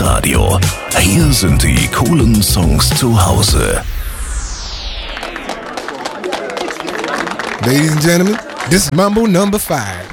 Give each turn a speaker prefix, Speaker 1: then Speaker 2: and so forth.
Speaker 1: Hitradio. Hier sind die coolen Songs zu Hause.
Speaker 2: Ladies and gentlemen, this is Mambo number 5.